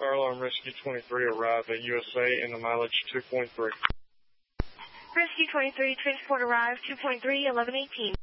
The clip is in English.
Fire alarm Rescue 23 arrived at USA in the mileage 2.3. Rescue 23, transport arrived 2.3, 1118.